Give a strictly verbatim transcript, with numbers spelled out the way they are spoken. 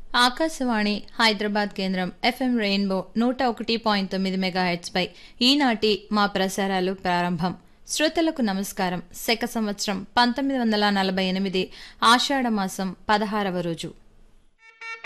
ఆకాశవాణి హైదరాబాద్ కేంద్రం FM rainbow నూట ఒకటి పాయింట్ తొమ్మిది మెగాహెట్స్ పై ఈనాటి మా ప్రసారాలు ప్రారంభం. శ్రోతలకు నమస్కారం. శక సంవత్సరం పంతొమ్మిది వందల నలభై ఎనిమిది ఆషాఢ మాసం పదహారవ రోజు